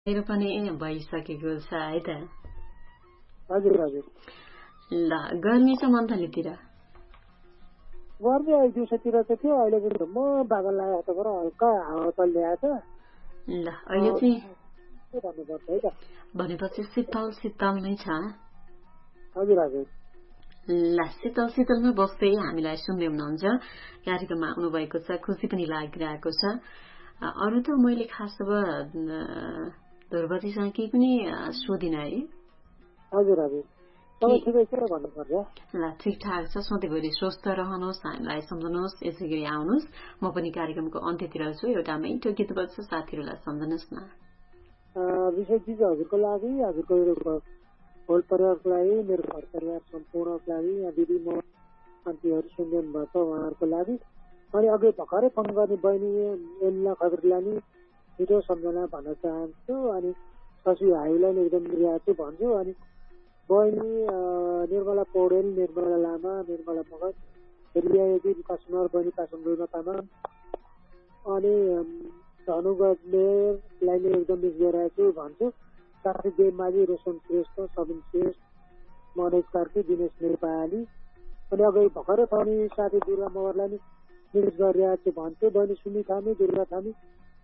मेरो पनि भइसकेको छ है त। हजुर हजुर। ल गर्मी छ मन्थलीतिर? गर्मी अहिले दिउँसोतिर त थियो, अहिले पनि म बादल लागेको त हल्का हावा चलिरहेको छ। ल अहिले चाहिँ के भन्नुपर्छ है त, भनेपछि शीतल शीतल नै छ। हजुर हजुर। ल शीतल शीतलमा बस्दै हामीलाई सुन्दै हुनुहुन्छ, कार्यक्रममा आउनुभएको छ, खुसी पनि लागिरहेको छ। अरू त मैले खास अब ध्रुवतीसँग केही पनि सोधिन है। हजुर हजुर, सबै ठिकै छ भन्नुपर्छ। ल ठिकठाक छ, सधैँभरि स्वस्थ रहनुहोस्, हामीलाई सम्झनुहोस्, यसै गरी आउनुहोस्। म पनि कार्यक्रमको अन्त्यतिर छु, एउटा मिठो गीत बज्छ, साथीहरूलाई सम्झनुहोस् न। विशेष चिज हजुरको लागि, हजुरको होल परिवारको लागि, मेरो घर परिवार सम्पूर्णको लागि, यहाँ दिदी म आन्टीहरू सुनिरहनु भएको छ उहाँहरूको लागि, अनि अघि भर्खरै फोन गर्ने बहिनी एलिना खबरलाई नि छिटो सम्झना भन्न चाहन्छु। अनि शशि भाइलाई नि एकदम रिहाछु भन्छु। अनि बहिनी निर्मला पौडेल, निर्मला लामा, निर्मला मगर, रिया यदि, विकास कुमार, बहिनी पासङ रुमा तामाङ, अनि धनु गजमेरलाई नै एकदम मिस गरिरहेको छु भन्छु। साथी देव माझी, रोशन श्रेष्ठ, सबिन श्रेष्ठ, मनोज कार्की, दिनेश नेपाली, अनि अघि भर्खरै पनि साथी दुर्गा मगरलाई नि मिस गरिरहेको छु भन्छु। बहिनी सुनि थामी, दुर्गा थामी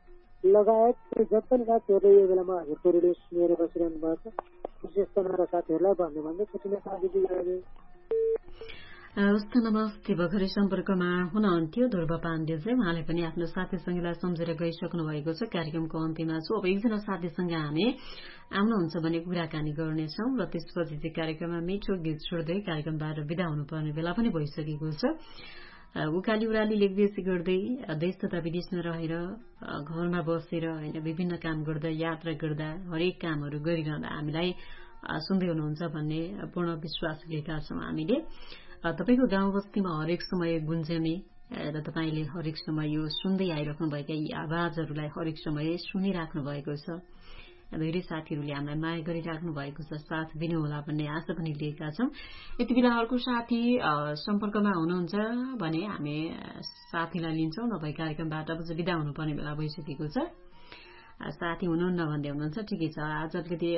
लगायत जति पनि साथीहरूले यो बेलामा हजुरको रेडियो सुनेर बसिरहनु भएको छ, विशेष त साथीहरूलाई भन्दै छुट्टी नै साथी दिइरहे। हवस् त, नमस्ते। भर्खरै सम्पर्कमा हुनुहुन्थ्यो ध्रुव पाण्डेजी, उहाँले पनि आफ्नो साथीसँगलाई सम्झेर गइसक्नु भएको छ। कार्यक्रमको अन्त्यमा छु, अब एकजना साथीसँग हामी आउनुहुन्छ भने कुराकानी गर्नेछौँ र त्यसपछि चाहिँ कार्यक्रममा मिठो गीत छोड्दै कार्यक्रमबाट बिदा हुनुपर्ने बेला पनि भइसकेको छ। उकाली उराली लेखदेशी गर्दै देश तथा विदेशमा रहेर घरमा बसेर होइन विभिन्न काम गर्दा, यात्रा गर्दा, हरेक कामहरू गरिरहँदा हामीलाई सुन्दै हुनुहुन्छ भन्ने पूर्ण विश्वास लिएका छौँ हामीले। तपाईँको गाउँ बस्तीमा हरेक समय गुन्जने र तपाईँले हरेक समय यो सुन्दै आइराख्नुभएका यी आवाजहरूलाई हरेक समय सुनिराख्नु भएको छ। धेरै साथीहरूले हामीलाई माया गरिराख्नु भएको छ, साथ दिनुहोला भन्ने आशा पनि लिएका छौँ। यति बेला अर्को साथी सम्पर्कमा हुनुहुन्छ भने हामी साथीलाई लिन्छौँ, नभए कार्यक्रमबाट अब बिदा हुनुपर्ने बेला भइसकेको छ। साथी हुनुहुन्न भन्दै हुनुहुन्छ, ठिकै छ। आज अलिकति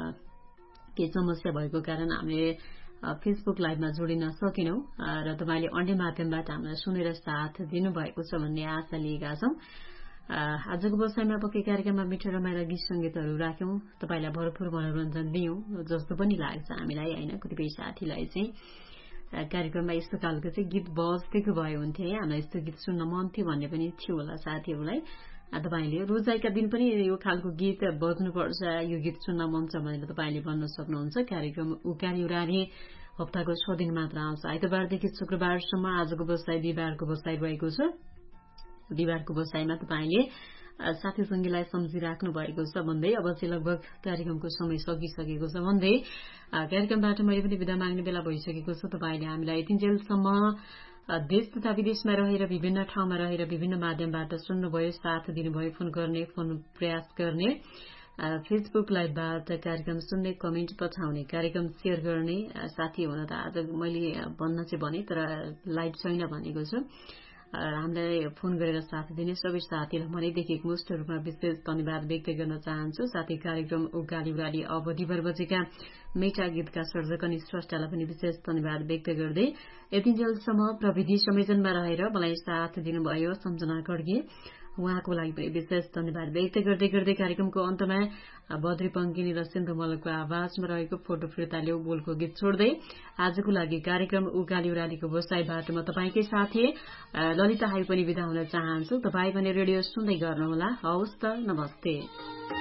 केही समस्या भएको कारण हामीले फेसबुक लाइभमा जोडिन सकेनौँ र तपाईँले अन्य माध्यमबाट हामीलाई सुनेर साथ दिनुभएको छ भन्ने आशा लिएका छौँ। आजको बसाइमा पक्कै कार्यक्रममा मिठो रमाइलो गीत सङ्गीतहरू राख्यौँ, तपाईँलाई भरपूर मनोरञ्जन दियौँ जस्तो पनि लाग्छ हामीलाई होइन। कतिपय साथीलाई चाहिँ कार्यक्रममा यस्तो खालको चाहिँ गीत बजदिएको भए हुन्थ्यो है, हामीलाई यस्तो गीत सुन्न मन थियो भन्ने पनि थियो होला साथीहरूलाई। तपाईँले रोजाइका दिन पनि यो खालको गीत बज्नुपर्छ, यो गीत सुन्न मन छ भनेर तपाईँले भन्न सक्नुहुन्छ। कार्यक्रम उकाली उराली हप्ताको 6 दिन मात्र आउँछ, आइतबारदेखि शुक्रबारसम्म। आजको बसाइ बिहिबारको बसाइ रहेको छ। बिहिबारको बसाइमा तपाईँले साथीसँगीलाई सम्झिराख्नु भएको छ भन्दै अब चाहिँ लगभग कार्यक्रमको समय सकिसकेको छ भन्दै कार्यक्रमबाट मैले पनि बिदा माग्ने बेला भइसकेको छ। तपाईँले हामीलाई यतिन्जेलसम्म देश तथा विदेशमा रहेर विभिन्न ठाउँमा रहेर विभिन्न माध्यमबाट सुन्नुभयो, साथ दिनुभयो, फोन गर्ने, फोन प्रयास गर्ने, फेसबुक लाइभबाट कार्यक्रम सुन्ने, कमेन्ट पठाउने, कार्यक्रम सेयर गर्ने साथी हुन त आज मैले भन्न चाहिँ भने तर लाइभ छैन भनेको छु। हामीलाई फोन गरेर साथ दिने सबै साथीलाई मनैदेखि मुष्ट रूपमा विशेष धन्यवाद व्यक्त गर्न चाहन्छु। साथै कार्यक्रम उकाली उराली अवधिभर बजेका मिठा गीतका सर्जक अनि स्रष्टालाई पनि विशेष धन्यवाद व्यक्त गर्दै यतिन्जेलसम्म प्रविधि संयोजनमा रहेर मलाई साथ दिनुभयो सम्झना खड्गे, उहाँको लागि पनि विशेष धन्यवाद व्यक्त गर्दै गर्दै कार्यक्रमको अन्तमा बद्री पङ्किनी र सिन्धु मल्लको आवाजमा रहेको फोटो फिर्ता ल्याउ बोलको गीत छोड्दै आजको लागि कार्यक्रम उकाली उरालीको बसाइबाट म तपाईँकै साथी ललिता हाई पनि बिदा हुन चाहन्छु। तपाईँ पनि रेडियो सुन्दै गर्नुहोला। हवस् त, नमस्ते।